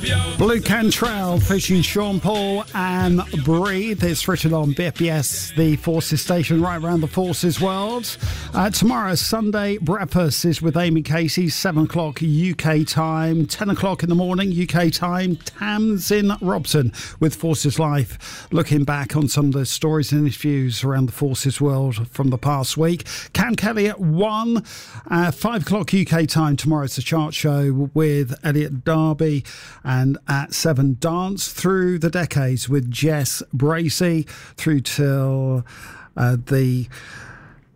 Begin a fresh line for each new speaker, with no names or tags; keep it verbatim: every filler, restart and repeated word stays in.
Blue Cantrell featuring Sean Paul and Breathe. It's written on B F B S, the Forces station right around the Forces world. Uh, tomorrow, Sunday, breakfast is with Amy Casey, seven o'clock U K time, ten o'clock in the morning U K time. Tamsin Robson with Forces Life, looking back on some of the stories and interviews around the Forces world from the past week. Cam Kelly at one, uh, five o'clock U K time. Tomorrow's the chart show with Elliot Darby, and at seven, Dance Through the Decades with Jess Bracey through till uh, the